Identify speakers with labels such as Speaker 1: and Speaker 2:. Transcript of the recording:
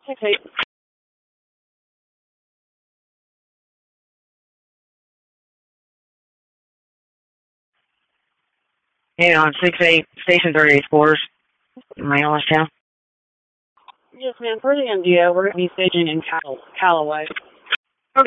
Speaker 1: 6-8.
Speaker 2: Hey, on 6-8, Station 38 quarters, Mariolas Town.
Speaker 1: Yes, ma'am. For the MDO, we're going to be staging in Callaway.